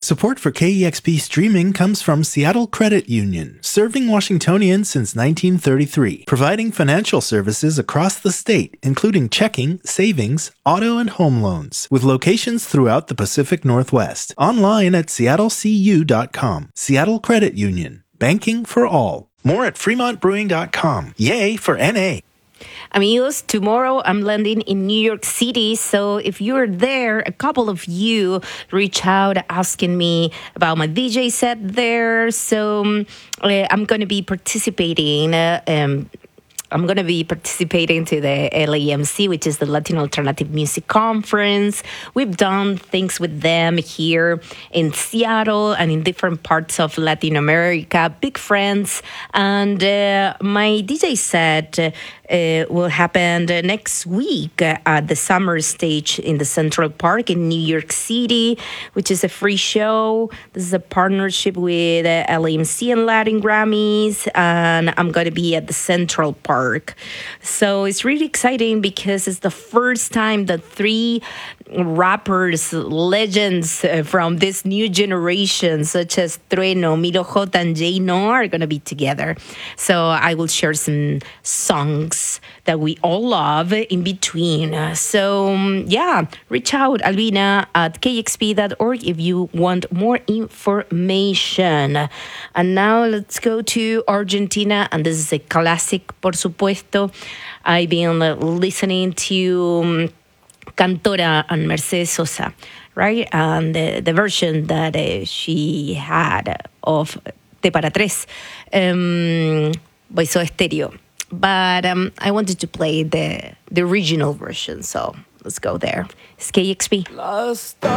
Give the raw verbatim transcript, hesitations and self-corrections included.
Support for K E X P streaming comes from Seattle Credit Union, serving Washingtonians since nineteen thirty-three, providing financial services across the state, including checking, savings, auto, and home loans, with locations throughout the Pacific Northwest. Online at seattle c u dot com. Seattle Credit Union, banking for all. More at fremont brewing dot com. Yay for N A. Amigos, tomorrow I'm landing in New York City, so if you're there, a couple of you reach out asking me about my D J set there. So um, uh, I'm going to be participating. Uh, um, I'm going to be participating to the L A M C, which is the Latino Alternative Music Conference. We've done things with them here in Seattle and in different parts of Latin America, big friends. And uh, my D J set uh, uh, will happen next week at the Summer Stage in the Central Park in New York City, which is a free show. This is a partnership with uh, L A M C and Latin Grammys, and I'm going to be at the Central Park. So it's really exciting because it's the first time that three rappers, legends uh, from this new generation, such as Trueno, Milo J, and Jay No, are going to be together. So I will share some songs that we all love in between. Uh, so um, yeah, reach out, Albina at k x p dot org if you want more information. And now let's go to Argentina, and this is a classic, por supuesto. I've been listening to um, Cantora and Mercedes Sosa, right? And the, the version that uh, she had of Te Para Tres, um, by Soda Stereo. But um, I wanted to play the, the original version, so let's go there. It's K X P. La